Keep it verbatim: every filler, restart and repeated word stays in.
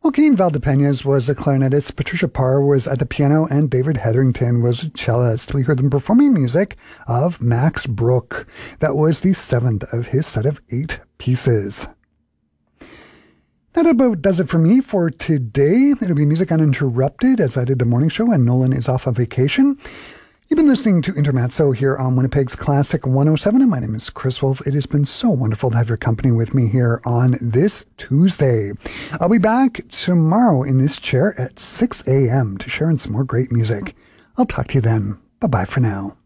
Joaquin Valdepeñas was a clarinetist, Patricia Parr was at the piano, and David Hetherington was a cellist. We heard them performing music of Max Bruch. That was the seventh of his set of eight pieces. That about does it for me for today. It'll be Music Uninterrupted as I did the morning show and Nolan is off on vacation. You've been listening to Intermezzo here on Winnipeg's Classic one oh seven, and my name is Chris Wolf. It has been so wonderful to have your company with me here on this Tuesday. I'll be back tomorrow in this chair at six a.m. to share in some more great music. I'll talk to you then. Bye-bye for now.